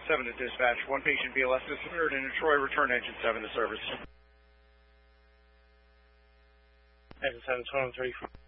7 to dispatch. One patient BLS disappeared in Troy. Return engine 7 to service. Engine 7, 23.